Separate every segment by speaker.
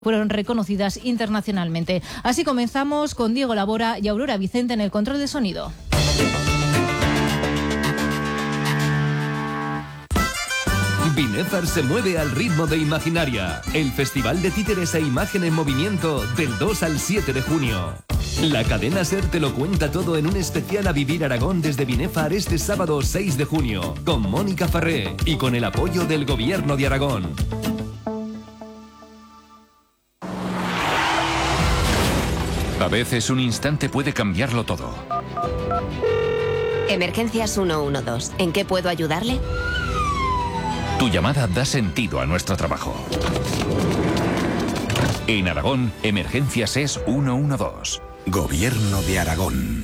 Speaker 1: fueron reconocidas internacionalmente. Así comenzamos con Diego Labora y Aurora Vicente en el control de sonido.
Speaker 2: Binefar se mueve al ritmo de Imaginaria, el festival de títeres e imagen en movimiento del 2 al 7 de junio. La cadena SER te lo cuenta todo en un especial A Vivir Aragón desde Binefar este sábado 6 de junio, con Mónica Farré y con el apoyo del Gobierno de Aragón.
Speaker 3: A veces un instante puede cambiarlo todo.
Speaker 4: Emergencias 112. ¿En qué puedo ayudarle?
Speaker 3: Tu llamada da sentido a nuestro trabajo. En Aragón, Emergencias es 112.
Speaker 5: Gobierno de Aragón.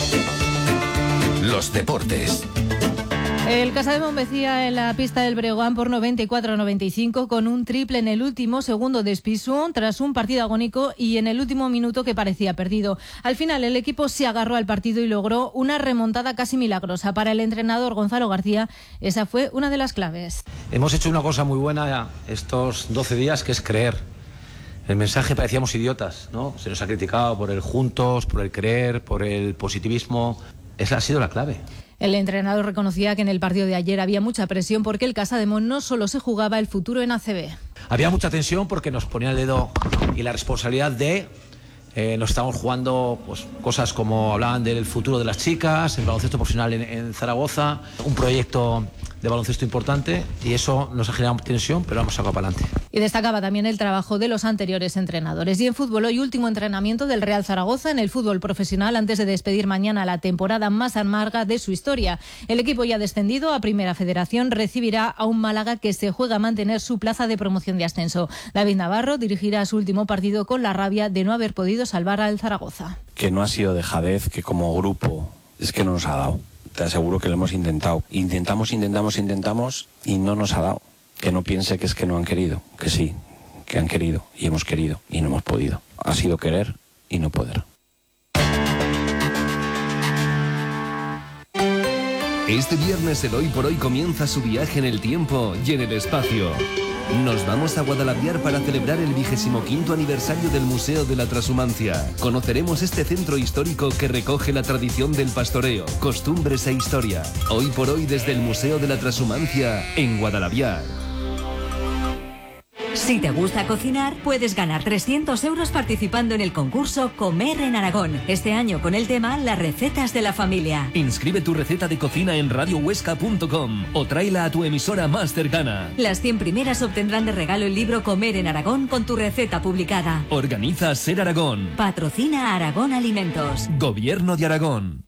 Speaker 3: Los deportes.
Speaker 1: El Casademón vencía en la pista del Breogán por 94-95 con un triple en el último segundo de Spisson tras un partido agónico y en el último minuto que parecía perdido. Al final el equipo se agarró al partido y logró una remontada casi milagrosa. Para el entrenador Gonzalo García, esa fue una de las claves.
Speaker 6: Hemos hecho una cosa muy buena estos 12 días, que es creer. El mensaje parecíamos idiotas, ¿no? Se nos ha criticado por el juntos, por el creer, por el positivismo. Esa ha sido la clave.
Speaker 1: El entrenador reconocía que en el partido de ayer había mucha presión porque el Casademón no solo se jugaba el futuro en ACB.
Speaker 6: Había mucha tensión porque nos ponía el dedo y la responsabilidad de... nos estábamos jugando pues, cosas como hablaban del futuro de las chicas, el baloncesto profesional en Zaragoza, un proyecto de baloncesto importante, y eso nos ha generado tensión, pero hemos sacado para adelante.
Speaker 1: Y destacaba también el trabajo de los anteriores entrenadores. Y en fútbol, hoy último entrenamiento del Real Zaragoza en el fútbol profesional antes de despedir mañana la temporada más amarga de su historia. El equipo ya descendido a Primera Federación recibirá a un Málaga que se juega a mantener su plaza de promoción de ascenso. David Navarro dirigirá su último partido con la rabia de no haber podido salvar al Zaragoza.
Speaker 7: Que no ha sido dejadez, que como grupo es que no nos ha dado. Te aseguro que lo hemos intentado. Intentamos y no nos ha dado. Que no piense que es que no han querido. Que sí, que han querido y hemos querido y no hemos podido. Ha sido querer y no poder.
Speaker 2: Este viernes el Hoy por Hoy comienza su viaje en el tiempo y en el espacio. Nos vamos a Guadalaviar para celebrar el 25º aniversario del Museo de la Transhumancia. Conoceremos este centro histórico que recoge la tradición del pastoreo, costumbres e historia. Hoy por Hoy desde el Museo de la Transhumancia en Guadalaviar.
Speaker 8: Si te gusta cocinar, puedes ganar 300 euros participando en el concurso Comer en Aragón. Este año con el tema Las recetas de la familia.
Speaker 2: Inscribe tu receta de cocina en radiohuesca.com o tráela a tu emisora más cercana.
Speaker 8: Las 100 primeras obtendrán de regalo el libro Comer en Aragón con tu receta publicada.
Speaker 2: Organiza Ser Aragón.
Speaker 8: Patrocina Aragón Alimentos.
Speaker 2: Gobierno de Aragón.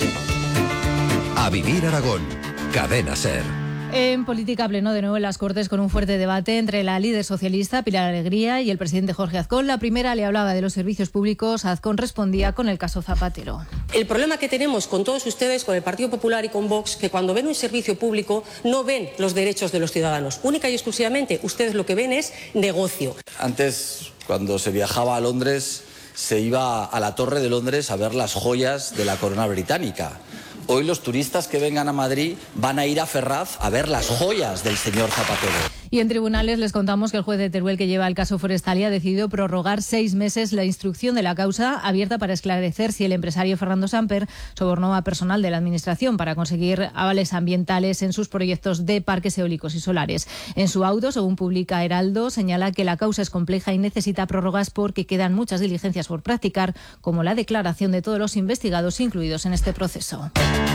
Speaker 5: A Vivir Aragón. Cadena SER.
Speaker 1: En política pleno de nuevo en las Cortes con un fuerte debate entre la líder socialista Pilar Alegría y el presidente Jorge Azcón. La primera le hablaba de los servicios públicos, Azcón respondía con el caso Zapatero.
Speaker 9: El problema que tenemos con todos ustedes, con el Partido Popular y con Vox, que cuando ven un servicio público no ven los derechos de los ciudadanos. Única y exclusivamente ustedes lo que ven es negocio.
Speaker 10: Antes, cuando se viajaba a Londres, se iba a la Torre de Londres a ver las joyas de la corona británica. Hoy los turistas que vengan a Madrid van a ir a Ferraz a ver las joyas del señor Zapatero.
Speaker 1: Y en tribunales les contamos que el juez de Teruel que lleva el caso Forestalia ha decidido prorrogar 6 meses la instrucción de la causa abierta para esclarecer si el empresario Fernando Samper sobornó a personal de la Administración para conseguir avales ambientales en sus proyectos de parques eólicos y solares. En su auto, según publica Heraldo, señala que la causa es compleja y necesita prórrogas porque quedan muchas diligencias por practicar, como la declaración de todos los investigados incluidos en este proceso.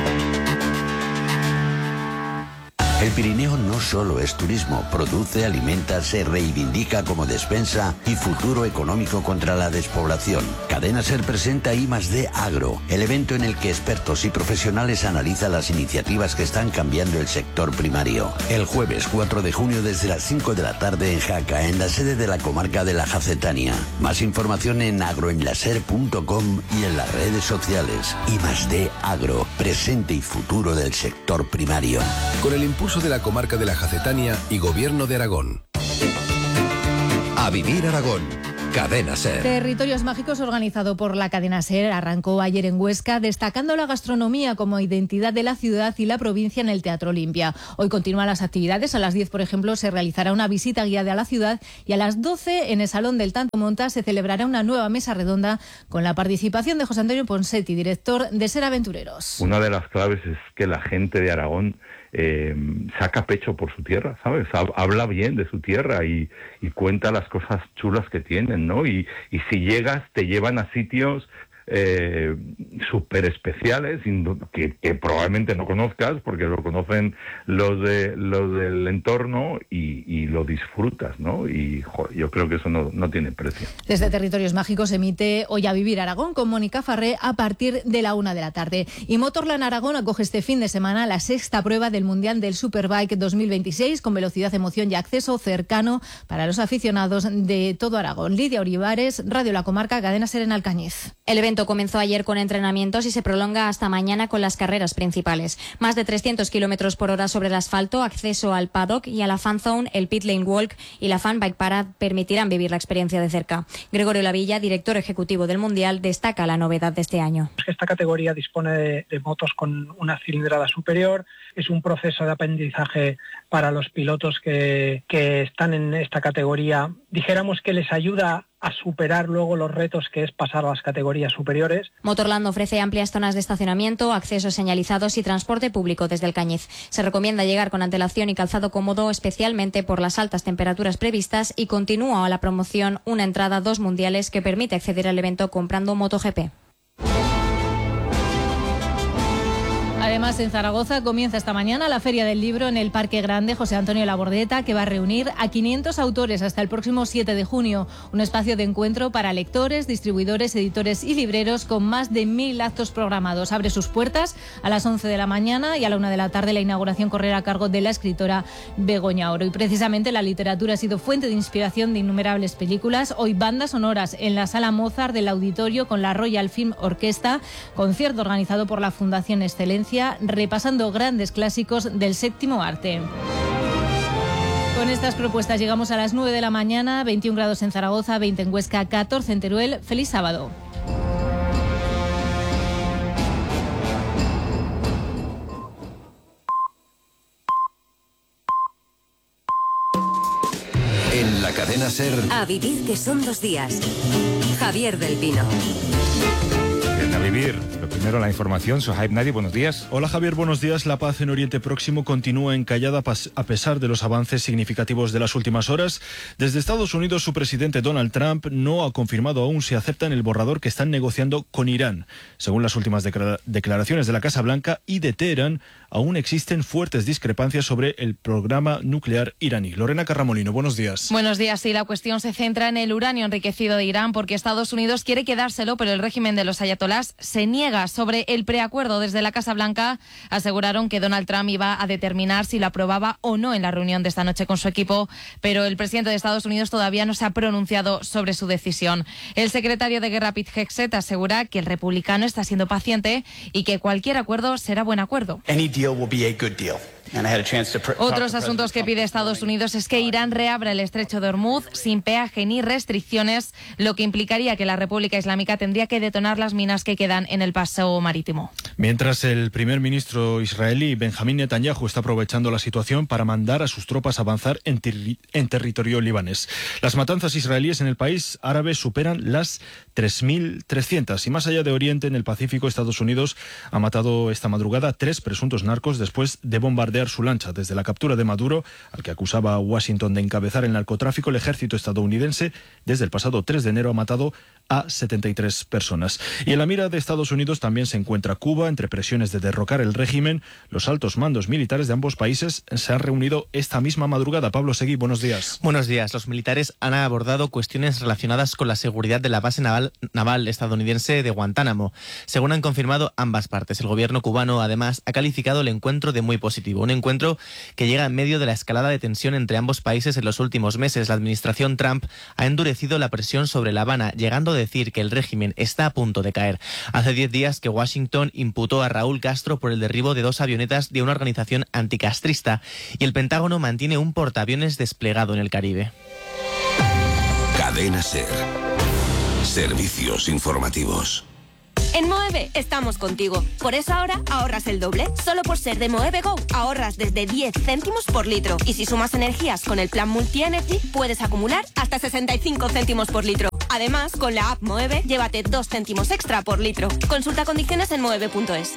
Speaker 11: El Pirineo no solo es turismo, produce, alimenta, se reivindica como despensa y futuro económico contra la despoblación. Cadena SER presenta I+D Agro, el evento en el que expertos y profesionales analizan las iniciativas que están cambiando el sector primario. El jueves 4 de junio desde las 5 de la tarde en Jaca, en la sede de la comarca de la Jacetania. Más información en agroenlaser.com y en las redes sociales. I+D Agro, presente y futuro del sector primario.
Speaker 5: Con el impulso de la comarca de la Jacetania y Gobierno de Aragón. A Vivir Aragón. Cadena Ser.
Speaker 1: Territorios Mágicos, organizado por la cadena SER, arrancó ayer en Huesca, destacando la gastronomía como identidad de la ciudad y la provincia en el Teatro Olimpia. Hoy continúan las actividades. A las 10, por ejemplo, se realizará una visita guiada a la ciudad y a las 12, en el Salón del Tanto Monta, se celebrará una nueva mesa redonda con la participación de José Antonio Ponsetti, director de SER Aventureros.
Speaker 12: Una de las claves es que la gente de Aragón saca pecho por su tierra, ¿sabes? Habla bien de su tierra y cuenta las cosas chulas que tienen, ¿no? Y si llegas, te llevan a sitios súper especiales que probablemente no conozcas porque lo conocen los del entorno y lo disfrutas, ¿no? Y yo creo que eso no tiene precio.
Speaker 1: Desde Territorios Mágicos emite Hoy a Vivir Aragón con Mónica Farré a partir de la 1 de la tarde. Y Motorland Aragón acoge este fin de semana la 6ª prueba del Mundial del Superbike 2026 con velocidad, emoción y acceso cercano para los aficionados de todo Aragón. Lidia Olivares, Radio La Comarca, Cadena SER en Alcañiz.
Speaker 13: El evento comenzó ayer con entrenamientos y se prolonga hasta mañana con las carreras principales. Más de 300 km por hora sobre el asfalto, acceso al paddock y a la fan zone, el pit lane walk y la fan bike parade permitirán vivir la experiencia de cerca. Gregorio Lavilla, director ejecutivo del Mundial, destaca la novedad de este año.
Speaker 14: Esta categoría dispone de motos con una cilindrada superior. Es un proceso de aprendizaje para los pilotos que están en esta categoría. Dijéramos que les ayuda a superar luego los retos que es pasar a las categorías superiores.
Speaker 13: Motorland ofrece amplias zonas de estacionamiento, accesos señalizados y transporte público desde Alcañiz. Se recomienda llegar con antelación y calzado cómodo, especialmente por las altas temperaturas previstas, y continúa la promoción Una entrada, 2 mundiales que permite acceder al evento comprando MotoGP.
Speaker 1: Además, en Zaragoza comienza esta mañana la Feria del Libro en el Parque Grande José Antonio Labordeta, que va a reunir a 500 autores hasta el próximo 7 de junio. Un espacio de encuentro para lectores, distribuidores, editores y libreros con más de 1000 actos programados. Abre sus puertas a las 11 de la mañana y a la 1 de la tarde la inauguración correrá a cargo de la escritora Begoña Oro. Y precisamente la literatura ha sido fuente de inspiración de innumerables películas. Hoy bandas sonoras en la Sala Mozart del Auditorio con la Royal Film Orchestra, concierto organizado por la Fundación Excelencia, repasando grandes clásicos del séptimo arte. Con estas propuestas llegamos a las 9 de la mañana, 21 grados en Zaragoza, 20 en Huesca, 14 en Teruel. ¡Feliz sábado!
Speaker 5: En la cadena SER.
Speaker 4: A vivir, que son 2 días. Javier del Pino.
Speaker 15: A vivir. Lo primero, la información. Sohaib Nadi, buenos días.
Speaker 16: Hola Javier, buenos días. La paz en Oriente Próximo continúa encallada a pesar de los avances significativos de las últimas horas. Desde Estados Unidos, su presidente Donald Trump no ha confirmado aún si aceptan el borrador que están negociando con Irán. Según las últimas declaraciones de la Casa Blanca y de Teherán, aún existen fuertes discrepancias sobre el programa nuclear iraní. Lorena Carramolino, buenos días.
Speaker 17: Buenos días. Sí, la cuestión se centra en el uranio enriquecido de Irán porque Estados Unidos quiere quedárselo, pero el régimen de los ayatolás se niega. Sobre el preacuerdo, desde la Casa Blanca aseguraron que Donald Trump iba a determinar si lo aprobaba o no en la reunión de esta noche con su equipo, pero el presidente de Estados Unidos todavía no se ha pronunciado sobre su decisión. El secretario de Guerra, Pete Hegseth, asegura que el republicano está siendo paciente y que cualquier acuerdo será buen acuerdo. Otros asuntos que pide Estados Unidos es que Irán reabra el estrecho de Hormuz sin peaje ni restricciones, lo que implicaría que la República Islámica tendría que detonar las minas que quedan en el paso marítimo.
Speaker 16: Mientras el primer ministro israelí Benjamín Netanyahu está aprovechando la situación para mandar a sus tropas avanzar en territorio libanés. Las matanzas israelíes en el país árabe superan las 3.300 y más allá de Oriente, en el Pacífico, Estados Unidos ha matado esta madrugada 3 presuntos narcos después de bombardear su lancha. Desde la captura de Maduro, al que acusaba a Washington de encabezar el narcotráfico, el ejército estadounidense desde el pasado 3 de enero ha matado a 73 personas. Y en la mira de Estados Unidos también se encuentra Cuba. Entre presiones de derrocar el régimen, los altos mandos militares de ambos países se han reunido esta misma madrugada. Pablo Seguí, buenos días.
Speaker 18: Buenos días. Los militares han abordado cuestiones relacionadas con la seguridad de la base naval estadounidense de Guantánamo. Según han confirmado ambas partes, el gobierno cubano además ha calificado el encuentro de muy positivo. Un encuentro que llega en medio de la escalada de tensión entre ambos países en los últimos meses. La administración Trump ha endurecido la presión sobre La Habana, llegando a decir que el régimen está a punto de caer. Hace 10 días que Washington imputó a Raúl Castro por el derribo de 2 avionetas de una organización anticastrista y el Pentágono mantiene un portaaviones desplegado en el Caribe.
Speaker 19: Cadena SER. Servicios informativos.
Speaker 20: En Moeve estamos contigo. Por eso ahora ahorras el doble. Solo por ser de Moeve Go ahorras desde 10 céntimos por litro. Y si sumas energías con el plan Multi-Energy, puedes acumular hasta 65 céntimos por litro. Además, con la app Moeve, llévate 2 céntimos extra por litro. Consulta condiciones en moeve.es.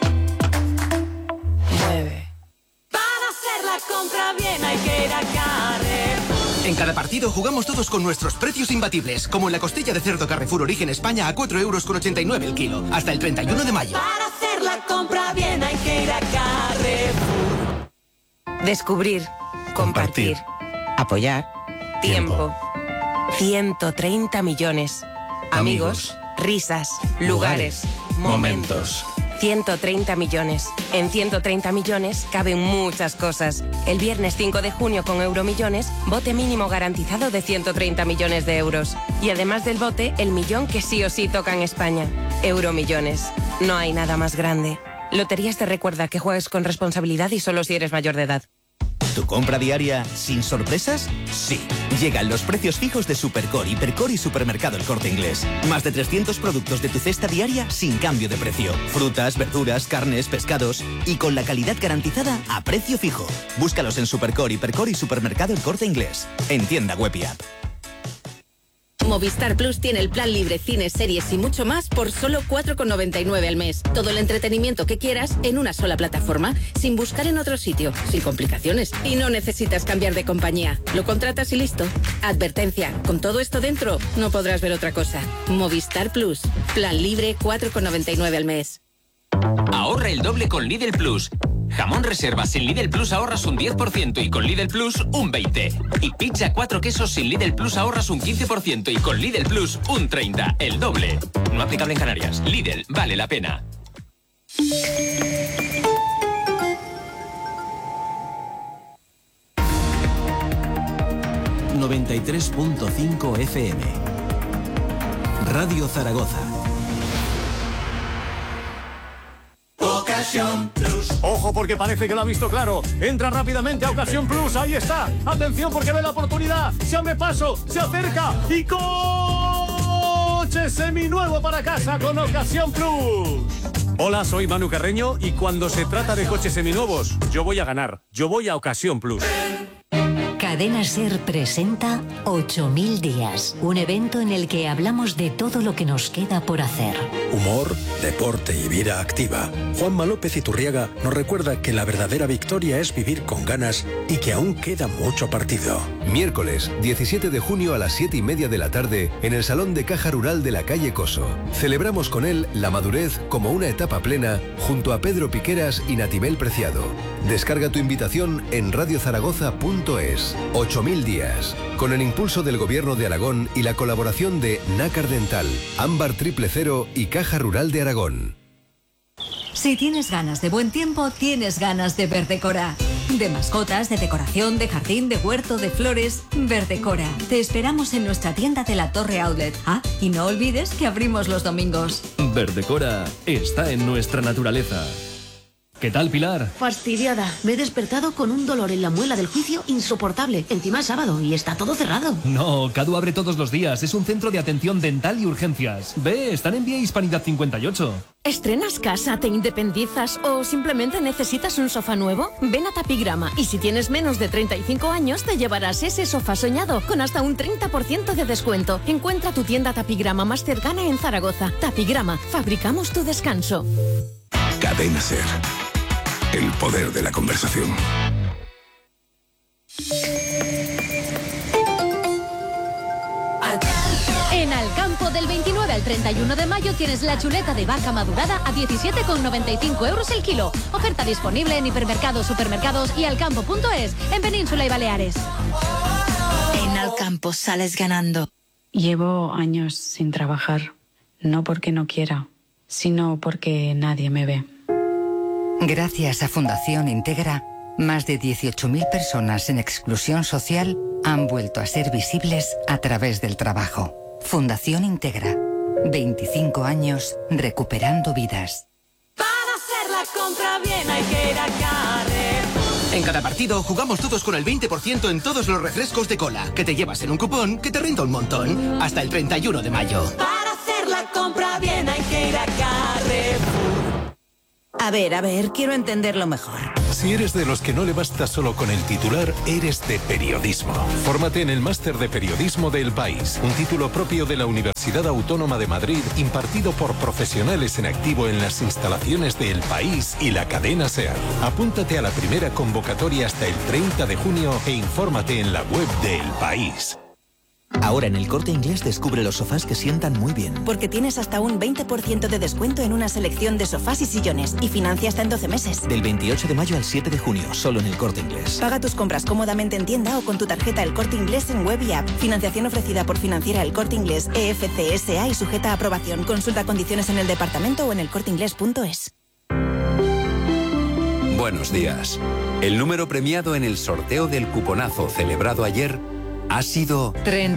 Speaker 21: Moeve. Para hacer la compra bien hay que ir a Carrefour.
Speaker 22: En cada partido jugamos todos con nuestros precios imbatibles, como en la costilla de cerdo Carrefour Origen España a 4,89 € el kilo, hasta el 31 de mayo.
Speaker 21: Para hacer la compra bien hay que ir a Carrefour.
Speaker 23: Descubrir, compartir, apoyar, tiempo. 130 millones. Amigos, risas, lugares, momentos. 130 millones. En 130 millones caben muchas cosas. El viernes 5 de junio con Euromillones, bote mínimo garantizado de 130 millones de euros. Y además del bote, el millón que sí o sí toca en España. Euromillones. No hay nada más grande. Loterías te recuerda que juegues con responsabilidad y solo si eres mayor de edad.
Speaker 24: ¿Tu compra diaria sin sorpresas? Sí. Llegan los precios fijos de Supercore, Hipercore y Supermercado El Corte Inglés. Más de 300 productos de tu cesta diaria sin cambio de precio. Frutas, verduras, carnes, pescados y con la calidad garantizada a precio fijo. Búscalos en Supercore, Hipercore y Supermercado El Corte Inglés. En tienda web y app.
Speaker 25: Movistar Plus tiene el plan libre, cines, series y mucho más por solo 4,99 al mes. Todo el entretenimiento que quieras en una sola plataforma, sin buscar en otro sitio, sin complicaciones. Y no necesitas cambiar de compañía. Lo contratas y listo. Advertencia, con todo esto dentro, no podrás ver otra cosa. Movistar Plus. Plan libre, 4,99 al mes.
Speaker 26: Ahorra el doble con Lidl Plus. Jamón reserva sin Lidl Plus ahorras un 10% y con Lidl Plus un 20%. Y pizza 4 quesos sin Lidl Plus ahorras un 15% y con Lidl Plus un 30%. El doble. No aplicable en Canarias. Lidl, vale la pena.
Speaker 27: ...93.5 FM... Radio Zaragoza.
Speaker 28: Ocasión Plus. Ojo porque parece que lo ha visto claro. Entra rápidamente a Ocasión Plus. Ahí está. Atención porque ve la oportunidad. Se abre paso. Se acerca. Y coche seminuevo para casa con Ocasión Plus. Hola, soy Manu Carreño y cuando se trata de coches seminuevos, yo voy a ganar. Yo voy a Ocasión Plus.
Speaker 29: Cadena SER presenta 8000 días, un evento en el que hablamos de todo lo que nos queda por hacer.
Speaker 30: Humor, deporte y vida activa. Juanma López Iturriaga nos recuerda que la verdadera victoria es vivir con ganas y que aún queda mucho partido.
Speaker 2: Miércoles, 17 de junio a las 7:30 de la tarde en el Salón de Caja Rural de la calle Coso. Celebramos con él la madurez como una etapa plena junto a Pedro Piqueras y Natimel Preciado. Descarga tu invitación en radiozaragoza.es. 8000 días, con el impulso del Gobierno de Aragón y la colaboración de Nácar Dental, Ámbar 000 y Caja Rural de Aragón.
Speaker 8: Si tienes ganas de buen tiempo, tienes ganas de Verdecora. De mascotas, de decoración, de jardín, de huerto, de flores, Verdecora. Te esperamos en nuestra tienda de la Torre Outlet. Ah, y no olvides que abrimos los domingos.
Speaker 2: Verdecora está en nuestra naturaleza. ¿Qué tal, Pilar?
Speaker 31: Fastidiada. Me he despertado con un dolor en la muela del juicio insoportable. Encima es sábado y está todo cerrado.
Speaker 2: No, Cadu abre todos los días. Es un centro de atención dental y urgencias. Ve, están en Vía Hispanidad 58.
Speaker 32: ¿Estrenas casa, te independizas o simplemente necesitas un sofá nuevo? Ven a Tapigrama y si tienes menos de 35 años te llevarás ese sofá soñado con hasta un 30% de descuento. Encuentra tu tienda Tapigrama más cercana en Zaragoza. Tapigrama, fabricamos tu descanso.
Speaker 19: Cadena SER. El poder de la conversación.
Speaker 33: En Alcampo del 29 al 31 de mayo tienes la chuleta de vaca madurada a 17,95 euros el kilo. Oferta disponible en hipermercados, supermercados y alcampo.es en Península y Baleares.
Speaker 34: En Alcampo sales ganando.
Speaker 35: Llevo años sin trabajar, no porque no quiera, sino porque nadie me ve.
Speaker 4: Gracias a Fundación Integra, más de 18.000 personas en exclusión social han vuelto a ser visibles a través del trabajo. Fundación Integra. 25 años recuperando vidas.
Speaker 21: Para hacer la compra bien hay que ir a Carrefour.
Speaker 22: En cada partido jugamos todos con el 20% en todos los refrescos de cola, que te llevas en un cupón que te renta un montón. Hasta el 31 de mayo.
Speaker 21: Para hacer la compra bien hay que ir a Carrefour.
Speaker 1: A ver, quiero entenderlo mejor.
Speaker 3: Si eres de los que no le basta solo con el titular, eres de periodismo. Fórmate en el Máster de Periodismo de El País, un título propio de la Universidad Autónoma de Madrid, impartido por profesionales en activo en las instalaciones de El País y la cadena SER. Apúntate a la primera convocatoria hasta el 30 de junio e infórmate en la web de El País.
Speaker 24: Ahora en El Corte Inglés descubre los sofás que sientan muy bien.
Speaker 33: Porque tienes hasta un 20% de descuento en una selección de sofás y sillones y financia hasta en 12 meses.
Speaker 24: Del 28 de mayo al 7 de junio, solo en El Corte Inglés.
Speaker 33: Paga tus compras cómodamente en tienda o con tu tarjeta El Corte Inglés en web y app. Financiación ofrecida por Financiera El Corte Inglés EFCSA y sujeta a aprobación. Consulta condiciones en el departamento o en elcorteinglés.es.
Speaker 5: Buenos días. El número premiado en el sorteo del cuponazo celebrado ayer ha sido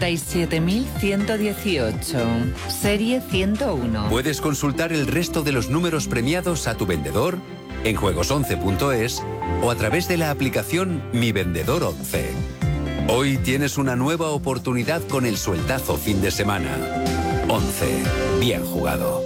Speaker 6: 37.118, serie 101.
Speaker 5: Puedes consultar el resto de los números premiados a tu vendedor en juegos11.es o a través de la aplicación Mi Vendedor 11. Hoy tienes una nueva oportunidad con el sueltazo fin de semana. 11. Bien jugado.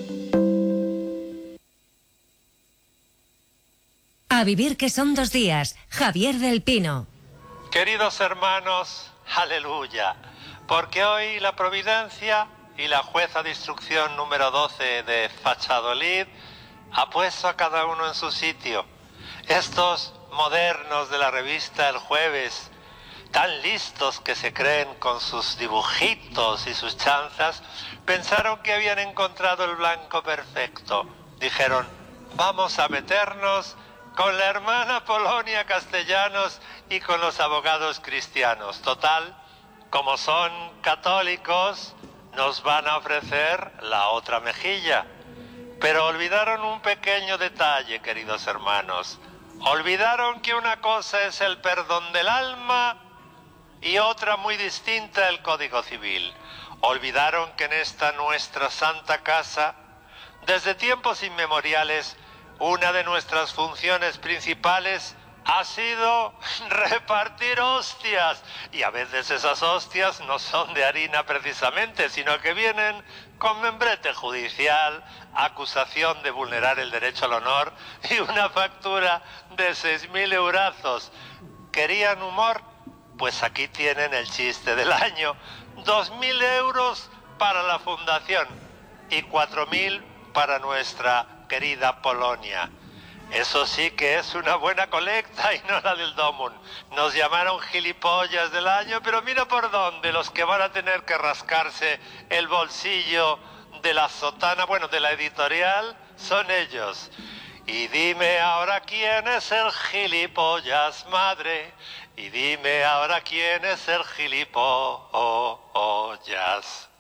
Speaker 7: A vivir que son 2 días. Javier del Pino.
Speaker 9: Queridos hermanos, aleluya, porque hoy la Providencia y la jueza de instrucción número 12 de Valladolid ha puesto a cada uno en su sitio. Estos modernos de la revista El Jueves, tan listos que se creen con sus dibujitos y sus chanzas, pensaron que habían encontrado el blanco perfecto. Dijeron, vamos a meternos con la hermana Polonia Castellanos y con los abogados cristianos. Total, como son católicos, nos van a ofrecer la otra mejilla. Pero olvidaron un pequeño detalle, queridos hermanos. Olvidaron que una cosa es el perdón del alma y otra muy distinta el Código Civil. Olvidaron que en esta nuestra santa casa, desde tiempos inmemoriales, una de nuestras funciones principales ha sido repartir hostias. Y a veces esas hostias no son de harina precisamente, sino que vienen con membrete judicial, acusación de vulnerar el derecho al honor y una factura de 6.000 eurazos. ¿Querían humor? Pues aquí tienen el chiste del año. 2.000 euros para la fundación y 4.000 para nuestra querida Polonia. Eso sí que es una buena colecta y no la del Domun. Nos llamaron gilipollas del año, pero mira por dónde, los que van a tener que rascarse el bolsillo de la sotana, bueno, de la editorial, son ellos. Y dime ahora quién es el gilipollas, madre. Y dime ahora quién es el gilipollas.